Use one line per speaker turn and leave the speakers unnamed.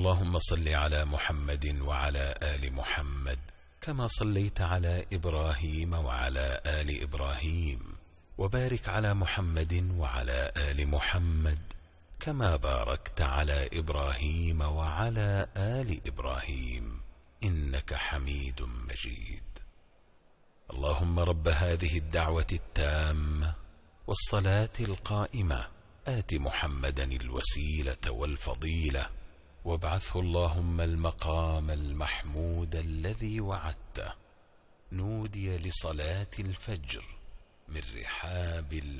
اللهم صل على محمد وعلى آل محمد كما صليت على إبراهيم وعلى آل إبراهيم، وبارك على محمد وعلى آل محمد كما باركت على إبراهيم وعلى آل إبراهيم إنك حميد مجيد. اللهم رب هذه الدعوة التامة والصلاة القائمة آت محمدا الوسيلة والفضيلة وابعثه اللهم المقام المحمود الذي وعدته. نودي لصلاة الفجر من رحاب